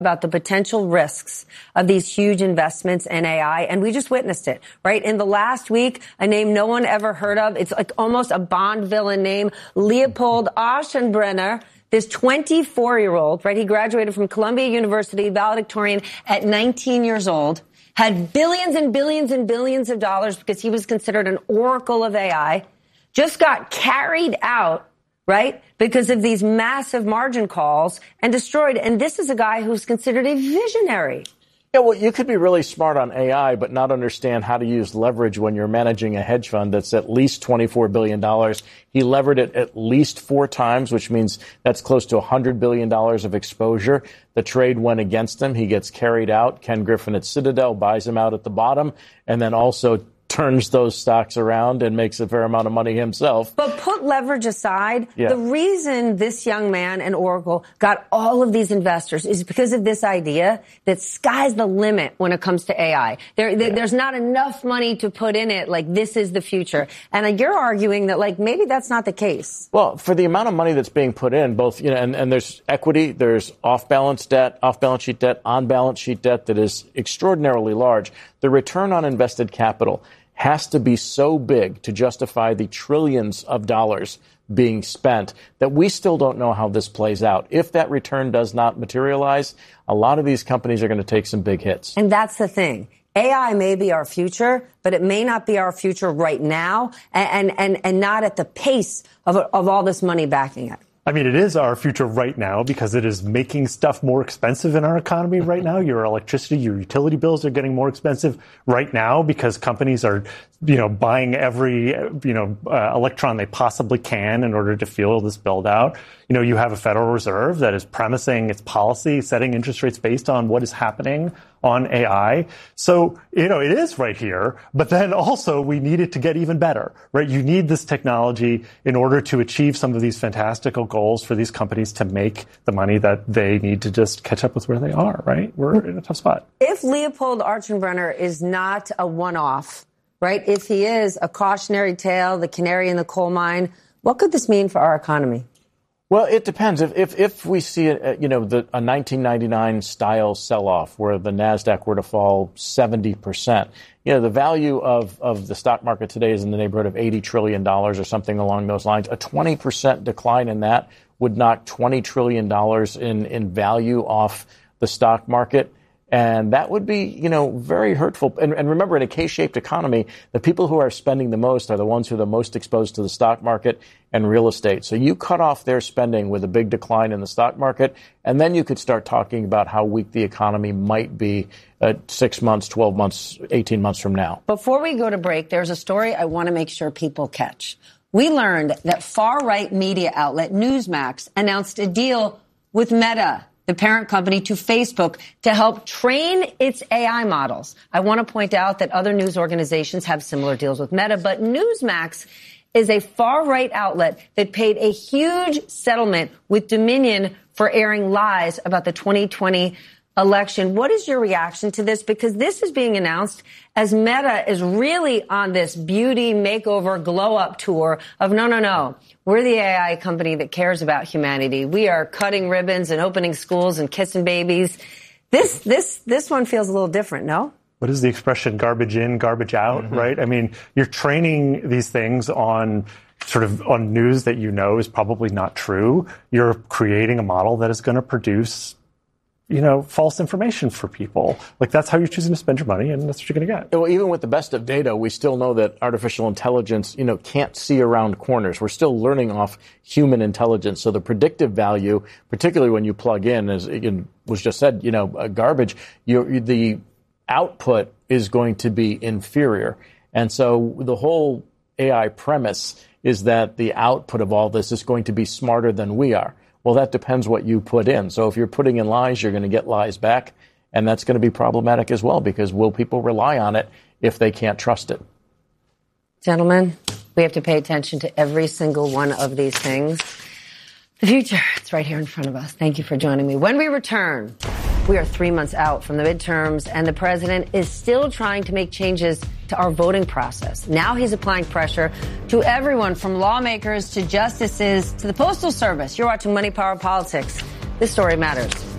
about the potential risks of these huge investments in AI, and we just witnessed it, right? In the last week, a name no one ever heard of, it's like almost a Bond villain name, Leopold Aschenbrenner, this 24-year-old, right? He graduated from Columbia University, valedictorian at 19 years old, had billions and billions and billions of dollars because he was considered an oracle of AI, just got carried out, right, because of these massive margin calls and destroyed. And this is a guy who's considered a visionary. Yeah, well, you could be really smart on AI, but not understand how to use leverage when you're managing a hedge fund that's at least $24 billion. He levered it at least 4 times, which means that's close to $100 billion of exposure. The trade went against him. He gets carried out. Ken Griffin at Citadel buys him out at the bottom and then also turns those stocks around and makes a fair amount of money himself. But put leverage aside, the reason this young man and Oracle got all of these investors is because of this idea that sky's the limit when it comes to AI. There's not enough money to put in it, like this is the future. And you're arguing that like maybe that's not the case. Well, for the amount of money that's being put in, both, and there's equity, there's off-balance sheet debt, on-balance sheet debt that is extraordinarily large. The return on invested capital has to be so big to justify the trillions of dollars being spent that we still don't know how this plays out. If that return does not materialize, a lot of these companies are going to take some big hits. And that's the thing. AI may be our future, but it may not be our future right now and not at the pace of all this money backing it. I mean, it is our future right now because it is making stuff more expensive in our economy right now. Your electricity, your utility bills are getting more expensive right now because companies are, buying every, electron they possibly can in order to fuel this build out. You have a Federal Reserve that is premising its policy, setting interest rates based on what is happening on AI. So, it is right here, but then also we need it to get even better, right? You need this technology in order to achieve some of these fantastical goals for these companies to make the money that they need to just catch up with where they are, right? We're in a tough spot. If Leopold Aschenbrenner is not a one-off, right? If he is a cautionary tale, the canary in the coal mine, what could this mean for our economy? Well, it depends. If we see a 1999 style sell-off where the Nasdaq were to fall 70%, the value of the stock market today is in the neighborhood of $80 trillion or something along those lines. A 20% decline in that would knock $20 trillion in value off the stock market. And that would be, very hurtful. And remember, in a K-shaped economy, the people who are spending the most are the ones who are the most exposed to the stock market and real estate. So you cut off their spending with a big decline in the stock market, and then you could start talking about how weak the economy might be 6 months, 12 months, 18 months from now. Before we go to break, there's a story I want to make sure people catch. We learned that far-right media outlet Newsmax announced a deal with Meta, the parent company to Facebook, to help train its AI models. I want to point out that other news organizations have similar deals with Meta, but Newsmax is a far-right outlet that paid a huge settlement with Dominion for airing lies about the 2020 election. What is your reaction to this? Because this is being announced as Meta is really on this beauty makeover glow-up tour of no. We're the AI company that cares about humanity. We are cutting ribbons and opening schools and kissing babies. This one feels a little different, no? What is the expression? Garbage in, garbage out, right? I mean, you're training these things on news that is probably not true. You're creating a model that is going to produce false information for people. Like, that's how you're choosing to spend your money, and that's what you're going to get. Well, even with the best of data, we still know that artificial intelligence, can't see around corners. We're still learning off human intelligence. So the predictive value, particularly when you plug in, as it was just said, garbage, the output is going to be inferior. And so the whole AI premise is that the output of all this is going to be smarter than we are. Well, that depends what you put in. So if you're putting in lies, you're going to get lies back. And that's going to be problematic as well, because will people rely on it if they can't trust it? Gentlemen, we have to pay attention to every single one of these things. The future, it's right here in front of us. Thank you for joining me. When we return, we are 3 months out from the midterms, and the president is still trying to make changes to our voting process. Now he's applying pressure to everyone from lawmakers to justices to the Postal Service. You're watching Money, Power, Politics. This story matters.